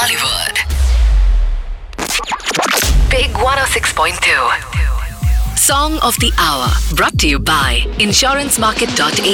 Bollywood. Big 106.2. Song of the Hour. Brought to you by insurancemarket.in.